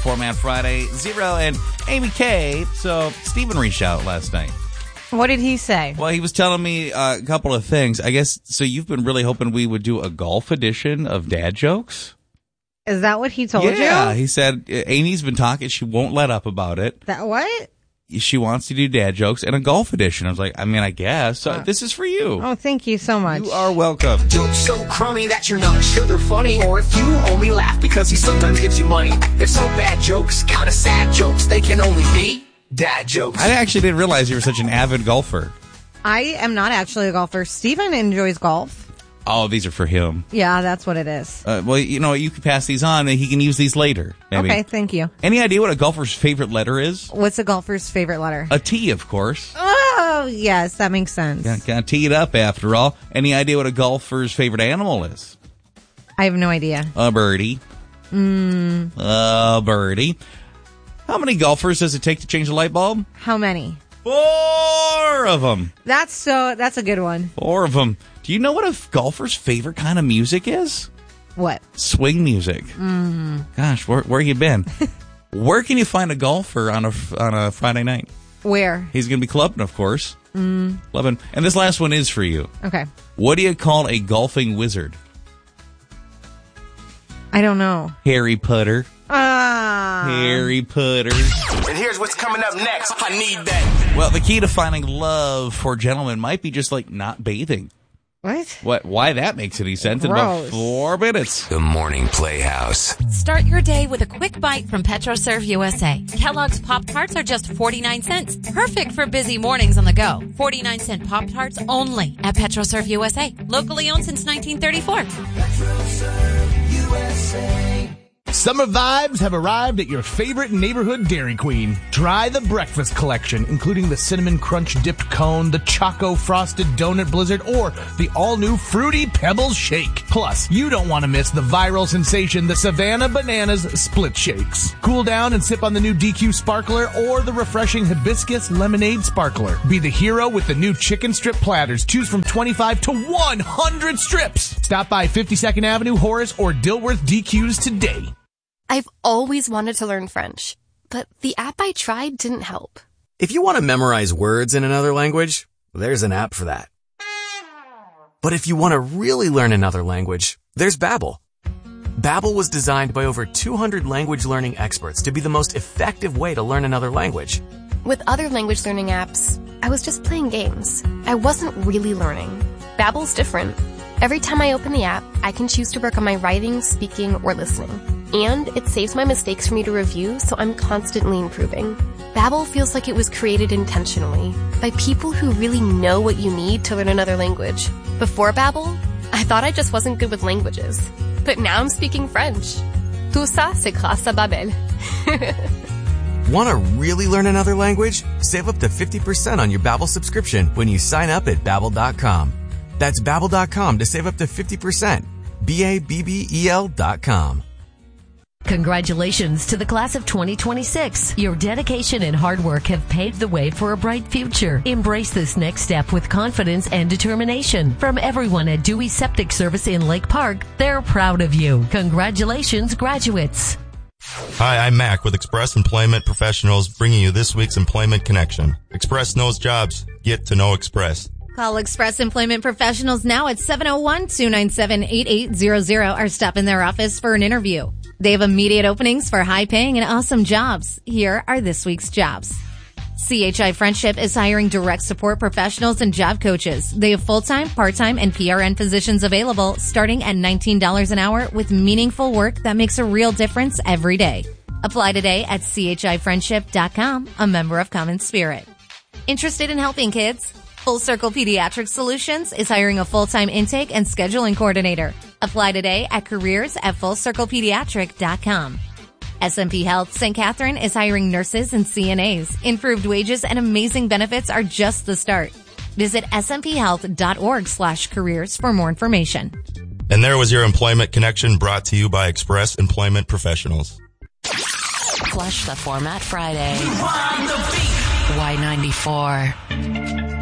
Format Friday. Zero and Amy K. So Steven reached out last night. What did he say? Well, he was telling me a couple of things. I guess, so you've been really hoping we would do a golf edition of dad jokes? Is that what he told you? Yeah, he said Amy's been talking. She won't let up about it. That what? She wants to do dad jokes and a golf edition. I was like, I guess. So this is for you. Oh, thank you so much. You are welcome. Jokes so crummy that you're not sure they're funny, or if you only laugh because he sometimes gives you money. If so bad jokes, kind of sad jokes, they can only be dad jokes. I actually didn't realize you were such an avid golfer. I am not actually a golfer. Steven enjoys golf. Oh, these are for him. Yeah, that's what it is. Well, you know, you can pass these on and he can use these later. Maybe. Okay, thank you. Any idea what a golfer's favorite letter is? What's a golfer's favorite letter? A T, of course. Oh, yes, that makes sense. Gotta tee it up after all. Any idea what a golfer's favorite animal is? I have no idea. A birdie. A birdie. How many golfers does it take to change a light bulb? How many? 4 of them. That's a good one. 4 of them. Do you know what a golfer's favorite kind of music is? What? Swing music. Gosh, where you been? Where can you find a golfer on a Friday night? Where? He's going to be clubbing, of course. Clubbing. And this last one is for you. Okay. What do you call a golfing wizard? I don't know. Harry Potter. Harry Potter. And here's what's coming up next. I need that. Well, the key to finding love for gentlemen might be just like not bathing. What? Why that makes any sense in about 4 minutes. The Morning Playhouse. Start your day with a quick bite from PetroServe USA. Kellogg's Pop-Tarts are just 49 cents. Perfect for busy mornings on the go. 49-cent Pop-Tarts only at PetroServe USA. Locally owned since 1934. PetroServe USA. Summer vibes have arrived at your favorite neighborhood Dairy Queen. Try the breakfast collection, including the Cinnamon Crunch Dipped Cone, the Choco Frosted Donut Blizzard, or the all-new Fruity Pebbles Shake. Plus, you don't want to miss the viral sensation, the Savannah Bananas Split Shakes. Cool down and sip on the new DQ Sparkler or the refreshing Hibiscus Lemonade Sparkler. Be the hero with the new Chicken Strip Platters. Choose from 25 to 100 strips. Stop by 52nd Avenue, Horace, or Dilworth DQs today. I've always wanted to learn French, but the app I tried didn't help. If you want to memorize words in another language, there's an app for that. But if you want to really learn another language, there's Babbel. Babbel was designed by over 200 language learning experts to be the most effective way to learn another language. With other language learning apps, I was just playing games. I wasn't really learning. Babbel's different. Every time I open the app, I can choose to work on my writing, speaking, or listening. And it saves my mistakes for me to review, so I'm constantly improving. Babbel feels like it was created intentionally by people who really know what you need to learn another language. Before Babbel, I thought I just wasn't good with languages. But now I'm speaking French. Tout ça, c'est grâce à Babbel. Want to really learn another language? Save up to 50% on your Babbel subscription when you sign up at Babbel.com. That's Babbel.com to save up to 50%. Babbel.com. Congratulations to the class of 2026. Your dedication and hard work have paved the way for a bright future. Embrace this next step with confidence and determination. From everyone at Dewey Septic Service in Lake Park, they're proud of you. Congratulations, graduates. Hi, I'm Mac with Express Employment Professionals, bringing you this week's Employment Connection. Express knows jobs. Get to know Express. Call Express Employment Professionals now at 701-297-8800 or stop in their office for an interview. They have immediate openings for high-paying and awesome jobs. Here are this week's jobs. CHI Friendship is hiring direct support professionals and job coaches. They have full-time, part-time, and PRN positions available starting at $19 an hour with meaningful work that makes a real difference every day. Apply today at chifriendship.com, a member of Common Spirit. Interested in helping kids? Full Circle Pediatric Solutions is hiring a full-time intake and scheduling coordinator. Apply today at careers@fullcirclepediatric.com. SMP Health St. Catherine is hiring nurses and CNAs. Improved wages and amazing benefits are just the start. Visit smphealth.org/careers for more information. And there was your Employment Connection brought to you by Express Employment Professionals. Flush the Format Friday. Y94.